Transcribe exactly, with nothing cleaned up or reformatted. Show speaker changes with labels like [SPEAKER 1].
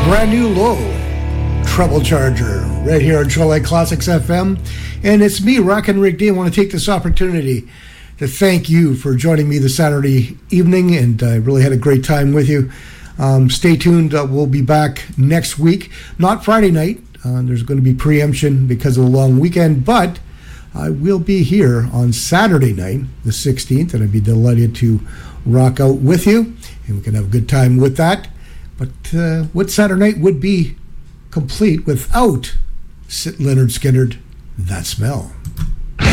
[SPEAKER 1] Brand new low Trouble Charger right here on Shoreline Classics F M. And it's me, Rockin' Rick D. I want to take this opportunity to thank you for joining me this Saturday evening, and I really had a great time with you. Um, stay tuned. Uh, we'll be back next week. Not Friday night. Uh, there's going to be preemption because of the long weekend, but I will be here on Saturday night, the sixteenth, and I'd be delighted to rock out with you, and we can have a good time with that. But uh, what Saturday night would be complete without Leonard Skinner, That Smell.